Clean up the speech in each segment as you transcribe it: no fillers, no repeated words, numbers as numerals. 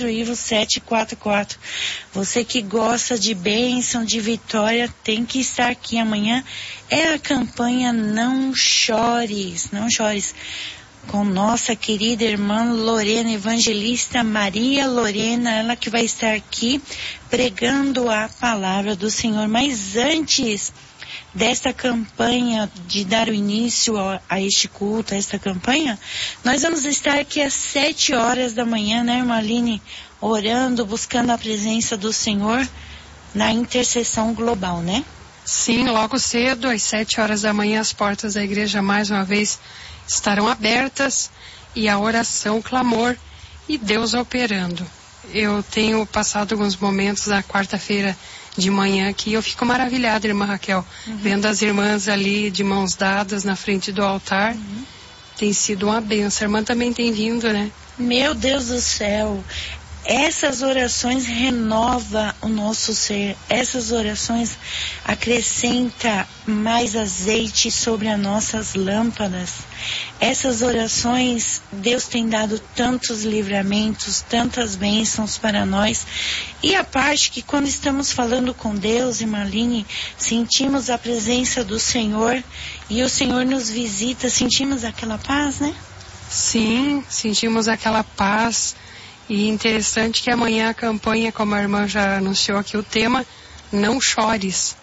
Pedro Ivo 744. Você que gosta de bênção, de vitória, tem que estar aqui amanhã. É a campanha Não Chores, Não Chores, com nossa querida irmã Lorena, evangelista Maria Lorena, ela que vai estar aqui pregando a palavra do Senhor. Mas antes desta campanha, de dar o início a este culto, a esta campanha, nós vamos estar aqui às 7 horas da manhã, né, irmã Aline, orando, buscando a presença do Senhor na intercessão global, né? Sim, logo cedo, às 7 horas da manhã, as portas da igreja mais uma vez estarão abertas e a oração, o clamor e Deus operando. Eu tenho passado alguns momentos na quarta-feira de manhã aqui, eu fico maravilhada, irmã Raquel, vendo as irmãs ali de mãos dadas na frente do altar. Tem sido uma benção. A irmã também tem vindo, né? Meu Deus do céu, essas orações renovam o nosso ser, essas orações acrescentam mais azeite sobre as nossas lâmpadas. Essas orações, Deus tem dado tantos livramentos, tantas bênçãos para nós. E a parte que quando estamos falando com Deus, irmã Aline, sentimos a presença do Senhor e o Senhor nos visita, sentimos aquela paz, né? Sim, sentimos aquela paz. E interessante que amanhã a campanha, como a irmã já anunciou aqui o tema, Não Chores.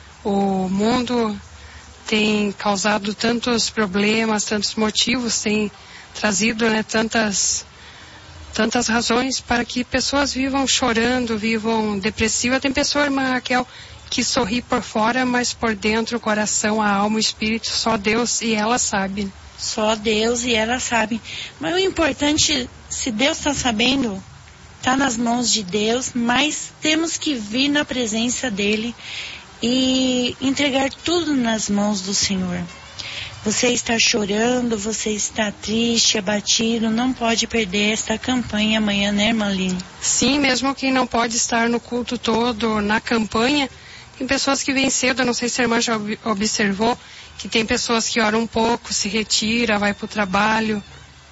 O mundo tem causado tantos problemas, tantos motivos, tem trazido, né, tantas razões para que pessoas vivam chorando, vivam depressivas. Tem pessoa, irmã Raquel, que sorri por fora, mas por dentro, o coração, a alma, o espírito, só Deus e ela sabe. Só Deus e ela sabe. Mas o importante, se Deus está sabendo, está nas mãos de Deus, mas temos que vir na presença dele e entregar tudo nas mãos do Senhor. Você está chorando, você está triste, abatido, não pode perder esta campanha amanhã, né, irmã Aline? Sim, mesmo quem não pode estar no culto todo, na campanha, tem pessoas que vêm cedo, não sei se a irmã já observou, que tem pessoas que oram um pouco, se retira, vai para o trabalho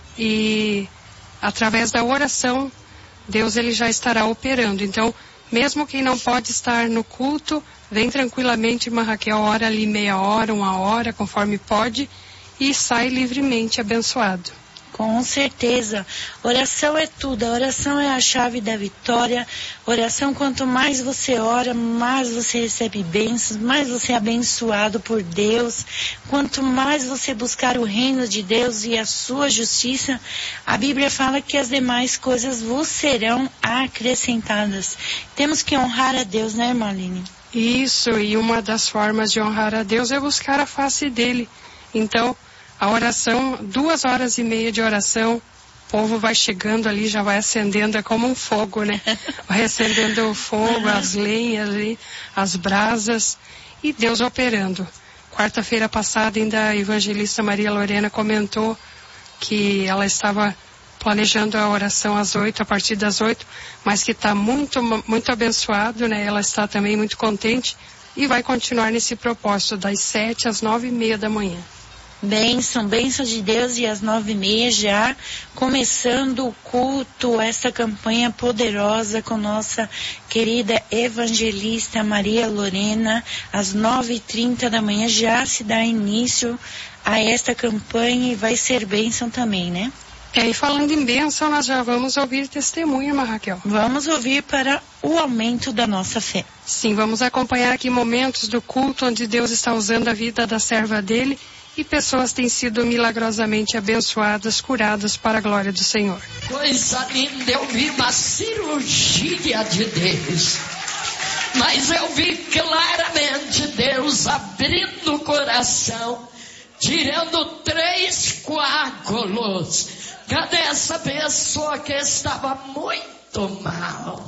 e através da oração, Deus ele já estará operando. Então, mesmo quem não pode estar no culto, vem tranquilamente, irmã Raquel, ora ali meia hora, 1 hora, conforme pode, e sai livremente abençoado. Com certeza. Oração é tudo. A oração é a chave da vitória. Oração, quanto mais você ora, mais você recebe bênçãos, mais você é abençoado por Deus. Quanto mais você buscar o reino de Deus e a sua justiça, a Bíblia fala que as demais coisas vos serão acrescentadas. Temos que honrar a Deus, né, irmã Aline? Isso, e uma das formas de honrar a Deus é buscar a face dele. Então, a oração, 2h30 de oração, o povo vai chegando ali, já vai acendendo, é como um fogo, né? Vai acendendo o fogo, as lenhas ali, as brasas, e Deus operando. Quarta-feira passada, ainda a evangelista Maria Lorena comentou que ela estava planejando a oração às 8, a partir das 8, mas que está muito, muito abençoado, né? Ela está também muito contente e vai continuar nesse propósito, das 7 às 9h30 da manhã. Bênção de Deus, e às 9h30 já começando o culto, essa campanha poderosa com nossa querida evangelista Maria Lorena. Às 9h30 da manhã já se dá início a esta campanha e vai ser bênção também, né? E falando em bênção, nós já vamos ouvir testemunho, irmã Raquel. Vamos ouvir para o aumento da nossa fé. Sim, vamos acompanhar aqui momentos do culto onde Deus está usando a vida da serva dele e pessoas têm sido milagrosamente abençoadas, curadas para a glória do Senhor. Coisa linda, eu vi uma cirurgia de Deus, mas eu vi claramente Deus abrindo o coração, tirando 3 coágulos. Cadê essa pessoa que estava muito mal?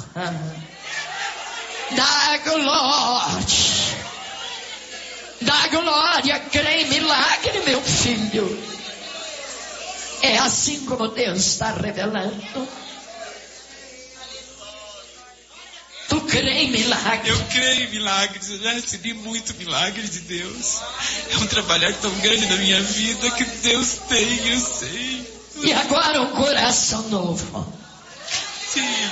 Da glória. Da glória, crê em milagre, meu filho. É assim como Deus está revelando. Tu crê em milagre? Eu creio em milagres, eu já recebi muito milagre de Deus. É um trabalhar tão grande na minha vida que Deus tem, eu sei. E agora um coração novo. Sim.